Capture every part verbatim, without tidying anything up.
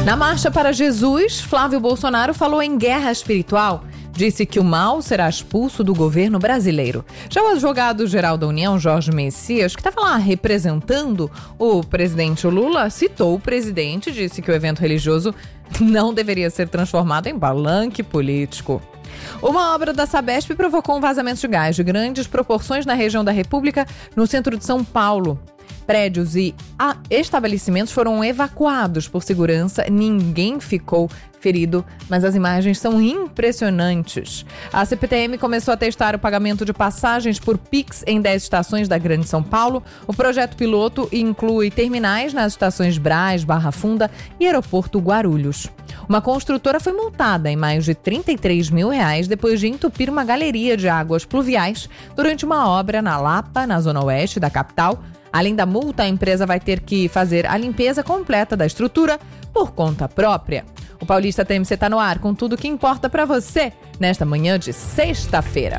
Na Marcha para Jesus, Flávio Bolsonaro falou em guerra espiritual. Disse que o mal será expulso do governo brasileiro. Já o advogado-geral da União, Jorge Messias, que estava lá representando o presidente Lula, citou o presidente e disse que o evento religioso não deveria ser transformado em palanque político. Uma obra da Sabesp provocou um vazamento de gás de grandes proporções na região da República, no centro de São Paulo. Prédios e estabelecimentos foram evacuados por segurança, ninguém ficou ferido, mas as imagens são impressionantes. A C P T M começou a testar o pagamento de passagens por Pix em dez estações da Grande São Paulo. O projeto piloto inclui terminais nas estações Brás, Barra Funda e Aeroporto Guarulhos. Uma construtora foi multada em mais de trinta e três mil reais depois de entupir uma galeria de águas pluviais durante uma obra na Lapa, na zona oeste da capital. Além da multa, a empresa vai ter que fazer a limpeza completa da estrutura por conta própria. O Paulista T M C está no ar com tudo o que importa para você nesta manhã de sexta-feira.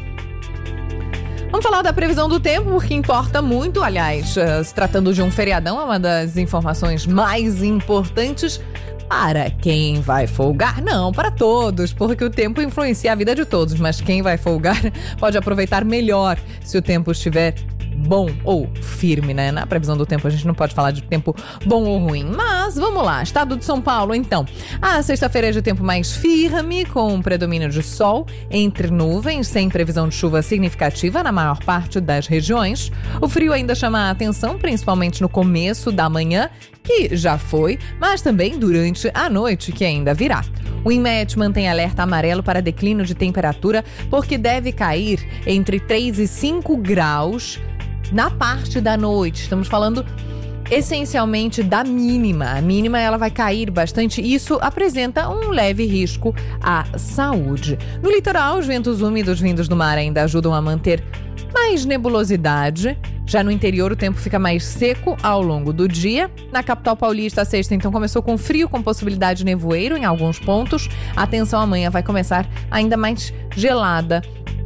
Vamos falar da previsão do tempo, porque importa muito. Aliás, se tratando de um feriadão, é uma das informações mais importantes para quem vai folgar. Não, para todos, porque o tempo influencia a vida de todos. Mas quem vai folgar pode aproveitar melhor se o tempo estiver bom ou firme, né? Na previsão do tempo a gente não pode falar de tempo bom ou ruim, mas vamos lá, estado de São Paulo então. A sexta-feira é de tempo mais firme, com um predomínio de sol entre nuvens, sem previsão de chuva significativa na maior parte das regiões. O frio ainda chama a atenção, principalmente no começo da manhã, que já foi, mas também durante a noite, que ainda virá. O INMET mantém alerta amarelo para declínio de temperatura, porque deve cair entre três e cinco graus na parte da noite. Estamos falando essencialmente da mínima. A mínima ela vai cair bastante. Isso apresenta um leve risco à saúde. No litoral, os ventos úmidos vindos do mar ainda ajudam a manter mais nebulosidade. Já no interior, o tempo fica mais seco ao longo do dia. Na capital paulista, a sexta, então, começou com frio, com possibilidade de nevoeiro em alguns pontos. A atenção, amanhã vai começar ainda mais gelada.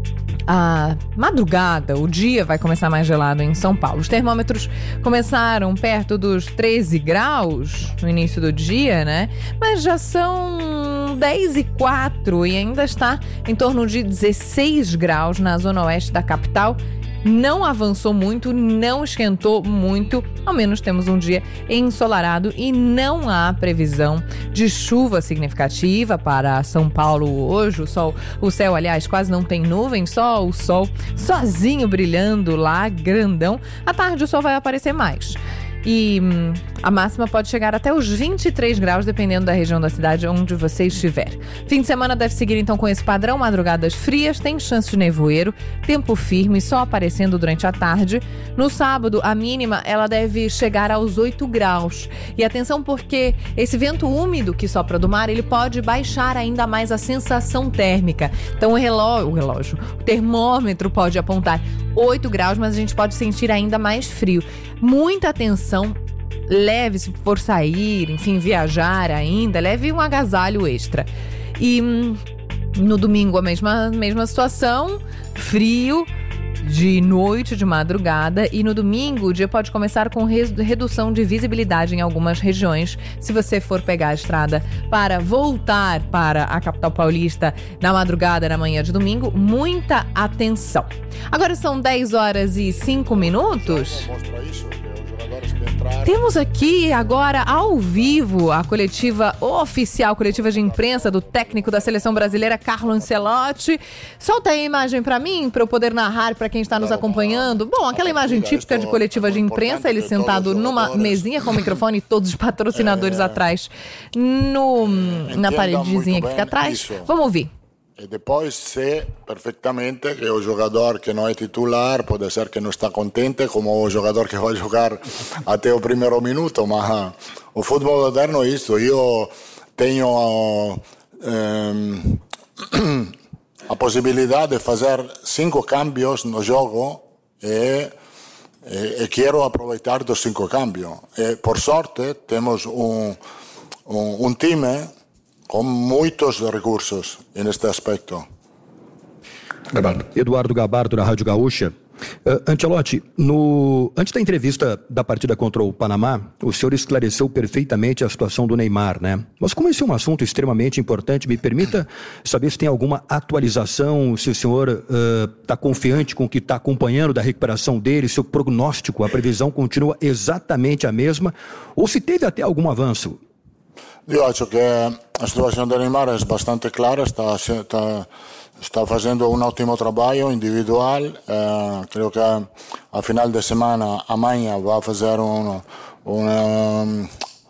A madrugada, o dia vai começar mais gelado em São Paulo. Os termômetros começaram perto dos treze graus no início do dia, né? Mas já são dez e quatro e ainda está em torno de dezesseis graus na zona oeste da capital. Não avançou muito, não esquentou muito, ao menos temos um dia ensolarado e não há previsão de chuva significativa para São Paulo hoje. O sol, o céu, aliás, quase não tem nuvens, só o sol sozinho brilhando lá, grandão. À tarde o sol vai aparecer mais. E hum, a máxima pode chegar até os vinte e três graus, dependendo da região da cidade onde você estiver. Fim de semana deve seguir então com esse padrão, madrugadas frias, tem chance de nevoeiro, tempo firme, só aparecendo durante a tarde. No sábado, a mínima ela deve chegar aos oito graus. E atenção, porque esse vento úmido que sopra do mar, ele pode baixar ainda mais a sensação térmica. Então o relógio, o relógio, o termômetro pode apontar oito graus, mas a gente pode sentir ainda mais frio. Muita atenção, leve se for sair, enfim, viajar ainda, leve um agasalho extra. E hum, no domingo a mesma, mesma situação, frio de noite, de madrugada, e no domingo o dia pode começar com redução de visibilidade em algumas regiões. Se você for pegar a estrada para voltar para a capital paulista na madrugada, na manhã de domingo, muita atenção. Agora são dez horas e cinco minutos. Temos aqui agora ao vivo a coletiva oficial, coletiva de imprensa do técnico da seleção brasileira, Carlo Ancelotti. Solta aí a imagem para mim, para eu poder narrar para quem está nos acompanhando. Bom, aquela imagem típica de coletiva de imprensa, ele sentado numa mesinha com o microfone e todos os patrocinadores atrás no, na paredezinha que fica atrás. Vamos ouvir. E depois sei perfeitamente que o jogador que não é titular pode ser que não está contente, como o jogador que vai jogar até o primeiro minuto, mas o futebol moderno é isso. Eu tenho um, a possibilidade de fazer cinco cambios no jogo e, e, e quero aproveitar dos cinco cambios. E, por sorte, temos um, um, um time com muitos recursos neste aspecto. Eduardo Gabardo, na Rádio Gaúcha. Uh, Ancelotti, no... antes da entrevista da partida contra o Panamá, o senhor esclareceu perfeitamente a situação do Neymar, né? Mas como esse é um assunto extremamente importante, me permita saber se tem alguma atualização, se o senhor está uh, confiante com o que está acompanhando da recuperação dele, se o prognóstico, a previsão continua exatamente a mesma, ou se teve até algum avanço. Eu acho que a situação do Neymar é bastante clara, está... está... Está fazendo um ótimo trabalho individual. Uh, creio que a, a final de semana, amanhã, vai fazer um, um,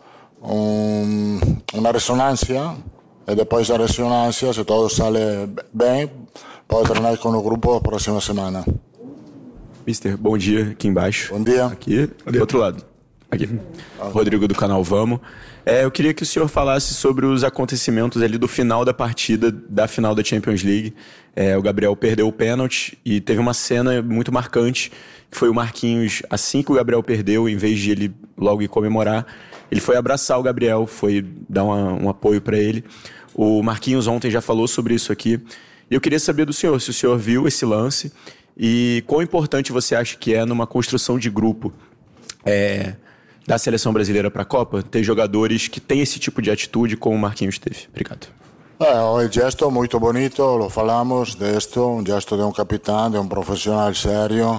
um, uma ressonância. E depois da ressonância, se tudo sai bem, pode treinar com o grupo na próxima semana. Mister, bom dia aqui embaixo. Bom dia. Aqui, do outro lado. Aqui. Rodrigo do canal Vamos. É, eu queria que o senhor falasse sobre os acontecimentos ali do final da partida, da final da Champions League. É, o Gabriel perdeu o pênalti e teve uma cena muito marcante, que foi o Marquinhos, assim que o Gabriel perdeu, em vez de ele logo ir comemorar, ele foi abraçar o Gabriel, foi dar uma, um apoio para ele. O Marquinhos ontem já falou sobre isso aqui. E eu queria saber do senhor, se o senhor viu esse lance e quão importante você acha que é numa construção de grupo, é... da seleção brasileira para a Copa, ter jogadores que têm esse tipo de atitude como o Marquinhos teve. Obrigado. É, o gesto muito bonito, lo falamos de esto, um gesto de um capitão, de um profissional sério,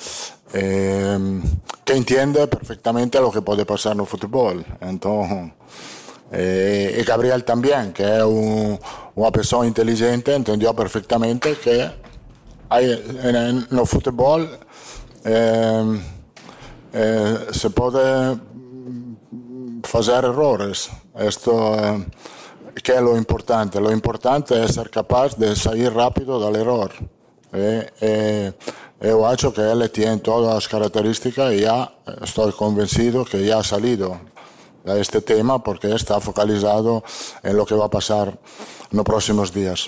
eh, que entende perfeitamente o que pode passar no futebol. Então, eh, e Gabriel também, que é um, uma pessoa inteligente, entendeu perfeitamente que hay, no futebol eh, Eh, se pode fazer errores. Isto eh, que é o importante. O importante é ser capaz de sair rápido do erro. E, e, eu acho que ele tem todas as características e já estou convencido que já ha salido de este tema porque está focalizado em lo que vai passar nos próximos dias.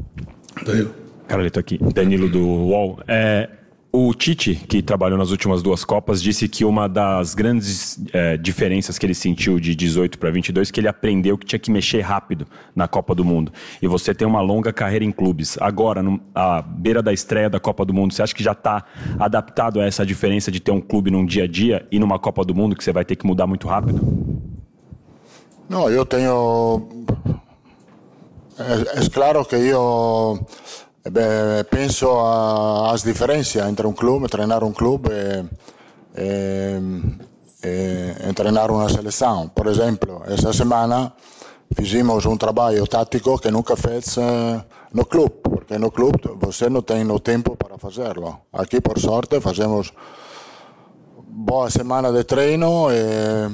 Carolito aqui, Danilo do U O L. É... O Tite, que trabalhou nas últimas duas Copas, disse que uma das grandes é, diferenças que ele sentiu de dezoito para vinte e dois, que ele aprendeu que tinha que mexer rápido na Copa do Mundo. E você tem uma longa carreira em clubes. Agora, no, à beira da estreia da Copa do Mundo, você acha que já está adaptado a essa diferença de ter um clube num dia a dia e numa Copa do Mundo que você vai ter que mudar muito rápido? Não, eu tenho... É, é claro que eu... Beh, penso às diferenças entre um clube, treinar um clube e, e, e treinar uma seleção. Por exemplo, esta semana fizemos um trabalho tático que nunca fez no clube, porque no clube você não tem o tempo para fazê-lo. Aqui, por sorte, fazemos boa semana de treino e,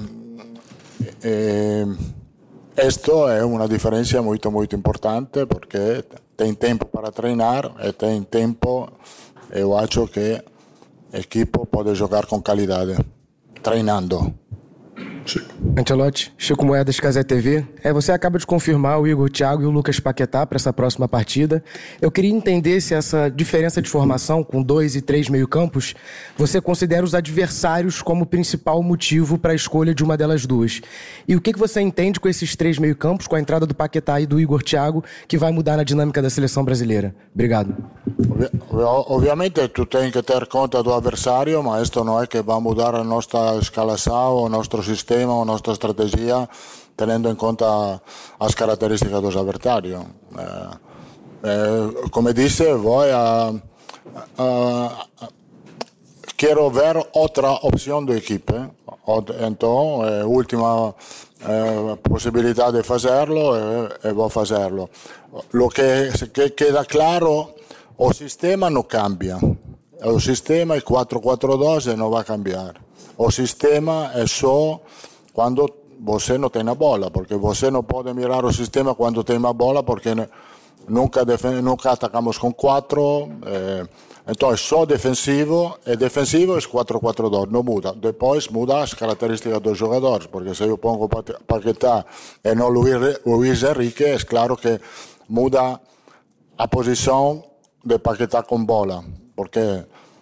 e isto é uma diferença muito, muito importante, porque tem tempo para treinar e tem tempo, eu acho que a equipe pode jogar com qualidade, treinando. Ancelotti, Chico Moedas, Cazé T V. É, você acaba de confirmar o Igor Thiago e o Lucas Paquetá para essa próxima partida. Eu queria entender se essa diferença de formação com dois e três meio-campos, você considera os adversários como principal motivo para a escolha de uma delas duas. E o que você entende com esses três meio-campos, com a entrada do Paquetá e do Igor Thiago, que vai mudar na dinâmica da seleção brasileira? Obrigado. Obviamente, tu tens que ter conta do adversário, mas isto não é que vai mudar a nossa escalação, o nosso sistema, a nossa estratégia, tendo em conta as características dos adversários. Eh, eh, como disse, vou a, a, a, quero ver outra opção da equipe. Então, a última eh, possibilidade de fazerlo e, e vou fazerlo. O que, que queda claro, o sistema não cambia. O sistema é quatro quatro dois e não vai cambiar. O sistema é só quando você não tem a bola, porque você não pode mirar o sistema quando tem a bola, porque nunca, nunca atacamos com quatro. Eh, então é só defensivo, e defensivo é quatro quatro dois, não muda. Depois muda as características dos jogadores, porque se eu pongo Paquetá e não Luís, Luís Henrique, é claro que muda a posição de Paquetá com bola, porque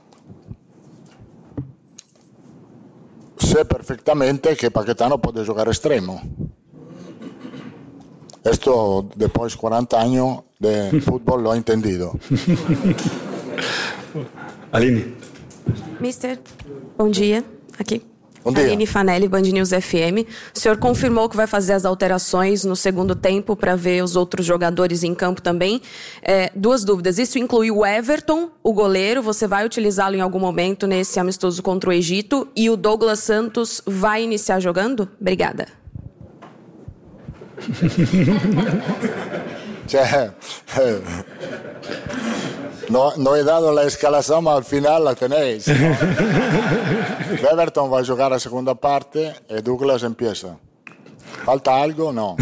sé perfectamente que Paquetá não pode jogar extremo. Esto, depois de quarenta anos de fútbol, lo he entendido. Aline. Mister, bom dia. Aqui. Bom dia. Aline Fanelli, Band News F M. O senhor confirmou que vai fazer as alterações no segundo tempo para ver os outros jogadores em campo também. É, duas dúvidas. Isso inclui o Everton, o goleiro. Você vai utilizá-lo em algum momento nesse amistoso contra o Egito? E o Douglas Santos vai iniciar jogando? Obrigada. Cioè, eh, no, no he dado la escalación, ma al final la tenéis, ¿no? Everton va a jugar a segunda parte e Douglas empieza. Falta algo? Não.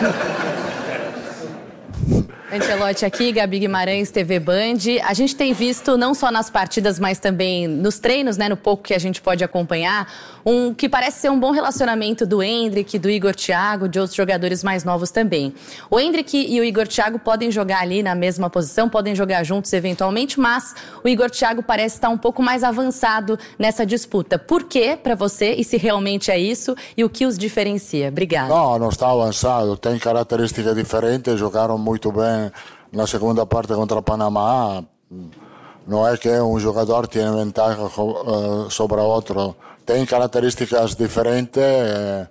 Ancelotti aqui, Gabi Guimarães, T V Band. A gente tem visto, não só nas partidas, mas também nos treinos, né, no pouco que a gente pode acompanhar, um que parece ser um bom relacionamento do Endrick, do Igor Thiago, de outros jogadores mais novos também. O Endrick e o Igor Thiago podem jogar ali na mesma posição, podem jogar juntos eventualmente, mas o Igor Thiago parece estar um pouco mais avançado nessa disputa. Por quê para você, e se realmente é isso, e o que os diferencia? Obrigada. Não, não está avançado, tem características diferentes, jogaram muito bem na segunda parte contra o Panamá. Não é que um jogador tem vantagem sobre o outro, tem características diferentes. É,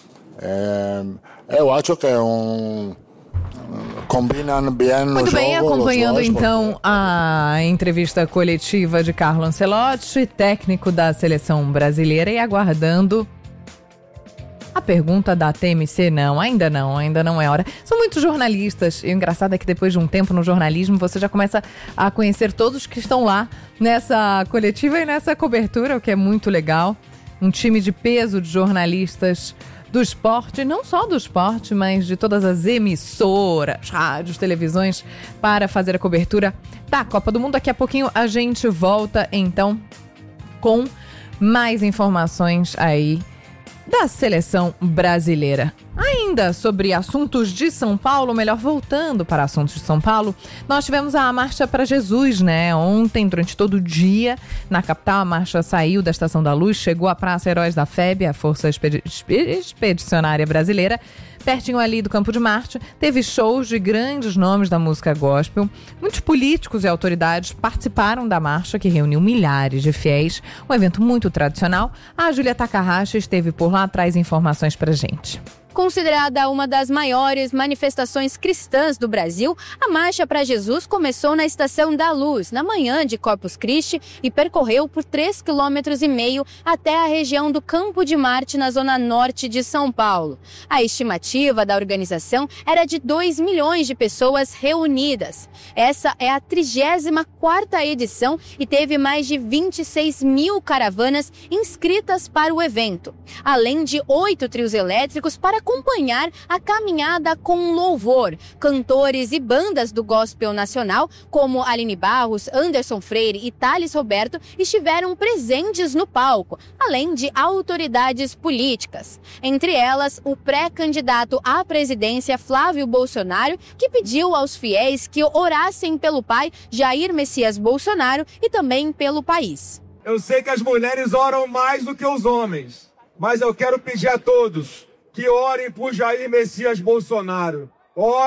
é, eu acho que é um combinam bem no Muito jogo. bem, acompanhando dois, então porque... a entrevista coletiva de Carlo Ancelotti, técnico da seleção brasileira, e aguardando a pergunta da T M C. Não, ainda não, ainda não é hora. São muitos jornalistas, e o engraçado é que depois de um tempo no jornalismo, você já começa a conhecer todos que estão lá nessa coletiva e nessa cobertura, o que é muito legal. Um time de peso de jornalistas do esporte, não só do esporte, mas de todas as emissoras, rádios, televisões, para fazer a cobertura da Copa do Mundo. Daqui a pouquinho a gente volta, então, com mais informações aí da seleção brasileira. Ainda sobre assuntos de São Paulo, melhor voltando para assuntos de São Paulo, nós tivemos a Marcha para Jesus, né? Ontem, durante todo o dia, na capital, a marcha saiu da Estação da Luz, chegou à Praça Heróis da F E B, a Força Expedi- Expedicionária Brasileira, pertinho ali do Campo de Marte. Teve shows de grandes nomes da música gospel. Muitos políticos e autoridades participaram da marcha, que reuniu milhares de fiéis. Um evento muito tradicional. A Júlia Takahashi esteve por lá, traz informações pra gente. Considerada uma das maiores manifestações cristãs do Brasil, a Marcha para Jesus começou na Estação da Luz, na manhã de Corpus Christi, e percorreu por três quilômetros e meio até a região do Campo de Marte, na zona norte de São Paulo. A estimativa da organização era de dois milhões de pessoas reunidas. Essa é a trigésima quarta edição e teve mais de vinte e seis mil caravanas inscritas para o evento, além de oito trios elétricos para acompanhar a caminhada com louvor. Cantores e bandas do gospel nacional, como Aline Barros, Anderson Freire e Thales Roberto, estiveram presentes no palco, além de autoridades políticas. Entre elas, o pré-candidato à presidência Flávio Bolsonaro, que pediu aos fiéis que orassem pelo pai Jair Messias Bolsonaro e também pelo país. Eu sei que as mulheres oram mais do que os homens, mas eu quero pedir a todos que orem por Jair Messias Bolsonaro. Orem